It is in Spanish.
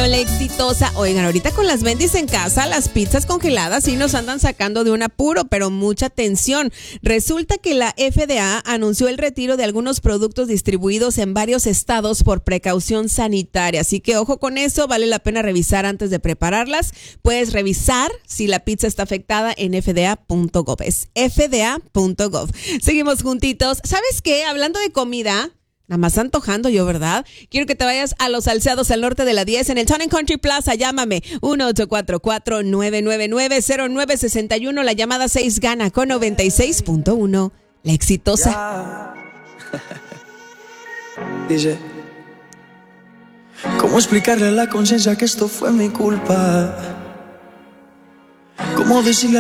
Bueno, la exitosa. Oigan, ahorita con las Bendis en casa, las pizzas congeladas sí nos andan sacando de un apuro, pero mucha atención. Resulta que la FDA anunció el retiro de algunos productos distribuidos en varios estados por precaución sanitaria. Así que ojo con eso, vale la pena revisar antes de prepararlas. Puedes revisar si la pizza está afectada en fda.gov. Es fda.gov. Seguimos juntitos. ¿Sabes qué? Hablando de comida, nada más antojando yo, ¿verdad? Quiero que te vayas a Los Salceados al norte de la 10 en el Town & Country Plaza. Llámame 1-844-999-0961. La llamada 6 gana con 96.1. La exitosa. Dice, ¿cómo explicarle a la conciencia que esto fue mi culpa? ¿Cómo decirle